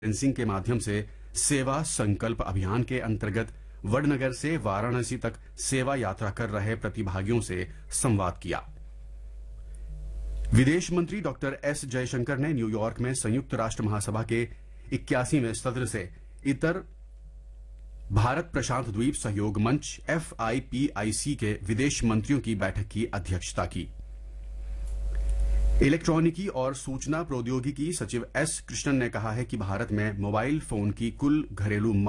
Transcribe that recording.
Conferencing के माध्यम से सेवा संकल्प अभियान के अंतर्गत वडनगर से वाराणसी तक सेवा यात्रा कर रहे प्रतिभागियों से संवाद किया। विदेश मंत्री डॉक्टर एस जयशंकर ने न्यूयॉर्क में संयुक्त राष्ट्र महासभा के 81वें सत्र से इतर भारत प्रशांत द्वीप सहयोग मंच FIPIC के विदेश मंत्रियों की बैठक की अध्यक्षता की। इलेक्ट्रॉनिकी और सूचना प्रौद्योगिकी सचिव S कृष्णन ने कहा है कि भारत में मोबाइल फोन की कुल घरेलू